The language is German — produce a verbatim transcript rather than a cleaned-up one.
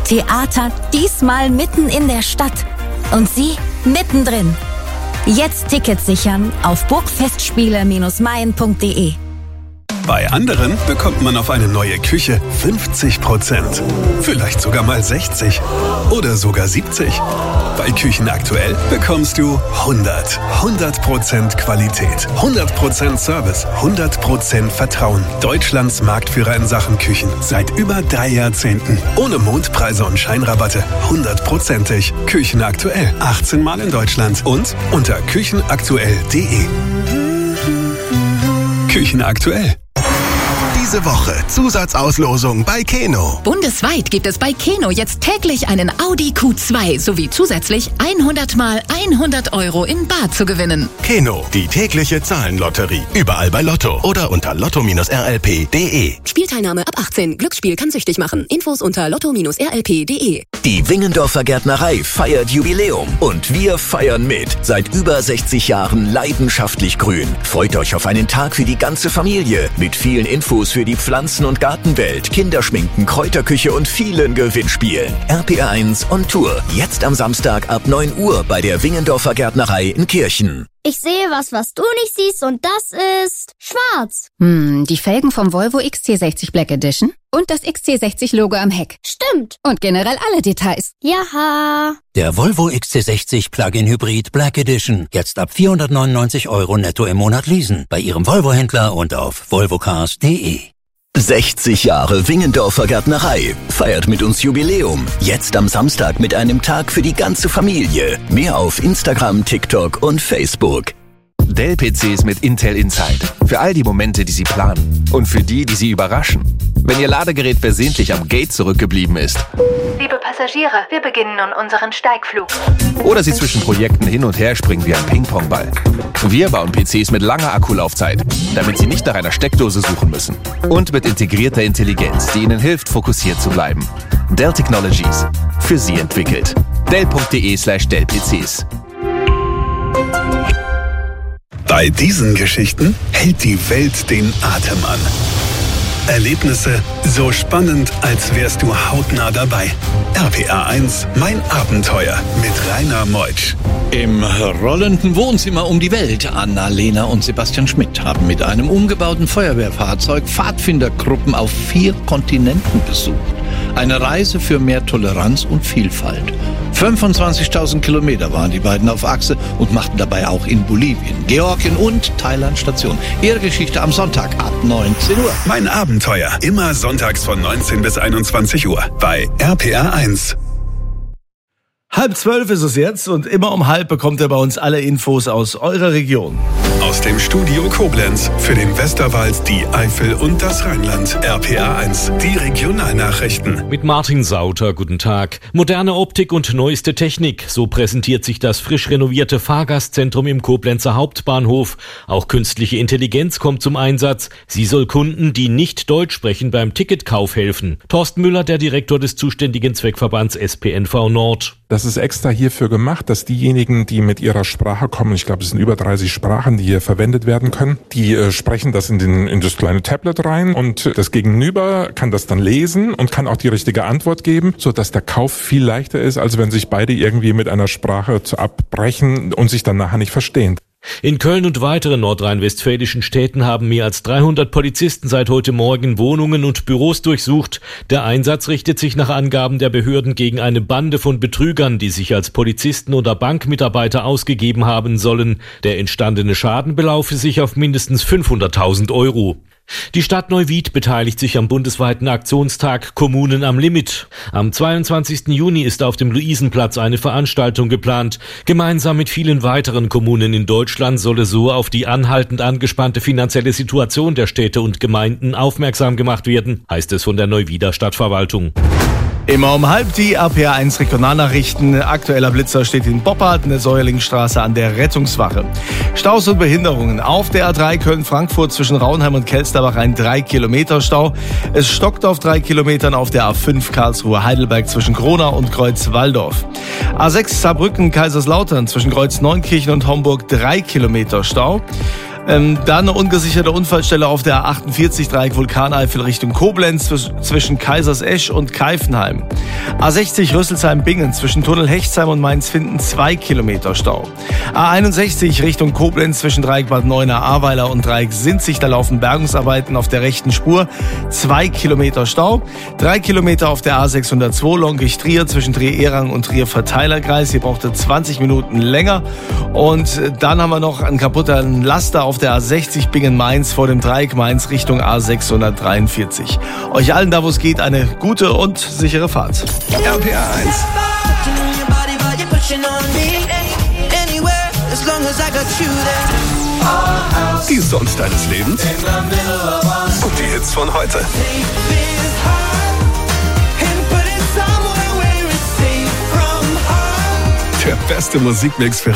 Theater diesmal mitten in der Stadt. Und Sie mittendrin. Jetzt Tickets sichern auf burgfestspiele Bindestrich main punkt de. Bei anderen bekommt man auf eine neue Küche fünfzig Prozent. Vielleicht sogar mal sechzig oder sogar siebzig. Bei Küchen aktuell bekommst du hundert. hundert Prozent Qualität, hundert Prozent Service, hundert Prozent Vertrauen. Deutschlands Marktführer in Sachen Küchen. Seit über drei Jahrzehnten. Ohne Mondpreise und Scheinrabatte. hundertprozentig. Küchen aktuell. achtzehn Mal in Deutschland und unter küchenaktuell punkt de. Küchen aktuell. Diese Woche Zusatzauslosung bei Keno. Bundesweit gibt es bei Keno jetzt täglich einen Audi Q zwei sowie zusätzlich hundert mal hundert Euro in bar zu gewinnen. Keno, die tägliche Zahlenlotterie. Überall bei Lotto oder unter lotto Bindestrich r l p punkt de. Spielteilnahme ab achtzehn. Glücksspiel kann süchtig machen. Infos unter lotto Bindestrich r l p punkt de. Die Wingendorfer Gärtnerei feiert Jubiläum und wir feiern mit. Seit über sechzig Jahren leidenschaftlich grün. Freut euch auf einen Tag für die ganze Familie mit vielen Infos für die Pflanzen- und Gartenwelt, Kinderschminken, Kräuterküche und vielen Gewinnspielen. R P R eins on Tour. Jetzt am Samstag ab neun Uhr bei der Wingendorfer Gärtnerei in Kirchen. Ich sehe was, was du nicht siehst, und das ist schwarz. Hm, die Felgen vom Volvo X C sechzig Black Edition und das X C sechzig Logo am Heck. Stimmt. Und generell alle Details. Jaha. Der Volvo X C sechzig Plug-in Hybrid Black Edition. Jetzt ab vierhundertneunundneunzig Euro netto im Monat leasen. Bei Ihrem Volvo-Händler und auf volvocars punkt de. sechzig Jahre Wingendorfer Gärtnerei. Feiert mit uns Jubiläum. Jetzt am Samstag mit einem Tag für die ganze Familie. Mehr auf Instagram, TikTok und Facebook. Dell-P Cs mit Intel Inside. Für all die Momente, die Sie planen. Und für die, die Sie überraschen. Wenn Ihr Ladegerät versehentlich am Gate zurückgeblieben ist. Liebe Passagiere, wir beginnen nun unseren Steigflug. Oder Sie zwischen Projekten hin und her springen wie ein Ping-Pong-Ball. Wir bauen P Cs mit langer Akkulaufzeit, damit Sie nicht nach einer Steckdose suchen müssen. Und mit integrierter Intelligenz, die Ihnen hilft, fokussiert zu bleiben. Dell Technologies. Für Sie entwickelt. dell punkt de slash dell P Cs. Bei diesen Geschichten hält die Welt den Atem an. Erlebnisse so spannend, als wärst du hautnah dabei. R P R eins, mein Abenteuer mit Rainer Meutsch. Im rollenden Wohnzimmer um die Welt. Anna-Lena und Sebastian Schmidt haben mit einem umgebauten Feuerwehrfahrzeug Pfadfindergruppen auf vier Kontinenten besucht. Eine Reise für mehr Toleranz und Vielfalt. fünfundzwanzigtausend Kilometer waren die beiden auf Achse und machten dabei auch in Bolivien, Georgien und Thailand Station. Ihre Geschichte am Sonntag ab neunzehn Uhr. Mein Abenteuer, immer sonntags von neunzehn bis einundzwanzig Uhr bei R P R eins. Halb zwölf ist es jetzt und immer um halb bekommt ihr bei uns alle Infos aus eurer Region. Aus dem Studio Koblenz für den Westerwald, die Eifel und das Rheinland. R P R eins, die Regionalnachrichten. Mit Martin Sauter, guten Tag. Moderne Optik und neueste Technik, so präsentiert sich das frisch renovierte Fahrgastzentrum im Koblenzer Hauptbahnhof. Auch künstliche Intelligenz kommt zum Einsatz. Sie soll Kunden, die nicht Deutsch sprechen, beim Ticketkauf helfen. Thorsten Müller, der Direktor des zuständigen Zweckverbands S P N V Nord. Das ist extra hierfür gemacht, dass diejenigen, die mit ihrer Sprache kommen, ich glaube, es sind über dreißig Sprachen, die hier verwendet werden können, die äh, sprechen das in, den, in das kleine Tablet rein und das Gegenüber kann das dann lesen und kann auch die richtige Antwort geben, sodass der Kauf viel leichter ist, als wenn sich beide irgendwie mit einer Sprache zu abbrechen und sich dann nachher nicht verstehen. In Köln und weiteren nordrhein-westfälischen Städten haben mehr als dreihundert Polizisten seit heute Morgen Wohnungen und Büros durchsucht. Der Einsatz richtet sich nach Angaben der Behörden gegen eine Bande von Betrügern, die sich als Polizisten oder Bankmitarbeiter ausgegeben haben sollen. Der entstandene Schaden belaufe sich auf mindestens fünfhunderttausend Euro. Die Stadt Neuwied beteiligt sich am bundesweiten Aktionstag Kommunen am Limit. Am zweiundzwanzigsten Juni ist auf dem Luisenplatz eine Veranstaltung geplant. Gemeinsam mit vielen weiteren Kommunen in Deutschland solle so auf die anhaltend angespannte finanzielle Situation der Städte und Gemeinden aufmerksam gemacht werden, heißt es von der Neuwieder Stadtverwaltung. Immer um halb die R P R eins Regionalnachrichten. Aktueller Blitzer steht in Boppard in der Säuerlingstraße an der Rettungswache. Staus und Behinderungen auf der A drei Köln-Frankfurt zwischen Raunheim und Kelsterbach ein drei Kilometer Stau. Es stockt auf drei Kilometern auf der A fünf Karlsruhe-Heidelberg zwischen Gronau und Kreuz-Walldorf. A sechs Saarbrücken-Kaiserslautern zwischen Kreuz-Neunkirchen und Homburg drei Kilometer Stau. Ähm, dann eine ungesicherte Unfallstelle auf der A achtundvierzig Dreieck Vulkaneifel Richtung Koblenz zwischen Kaisersesch und Keifenheim. A sechzig Rüsselsheim-Bingen zwischen Tunnel Hechtsheim und Mainz-Finden zwei Kilometer Stau. A einundsechzig Richtung Koblenz zwischen Dreieck Bad Neuenahr-Ahrweiler und Dreieck Sinzig. Da laufen Bergungsarbeiten auf der rechten Spur. zwei Kilometer Stau. drei Kilometer auf der A sechshundertzwei Longisch-Trier zwischen Trier-Ehrang und Trier-Verteilerkreis. Hier braucht er zwanzig Minuten länger. Und dann haben wir noch einen kaputten Laster auf der A sechzig Bingen-Mainz vor dem Dreieck Mainz Richtung A sechshundertdreiundvierzig. Euch allen, da wo es geht, eine gute und sichere Fahrt. R P R eins. Die Songs deines Lebens und die Hits von heute. Der beste Musikmix für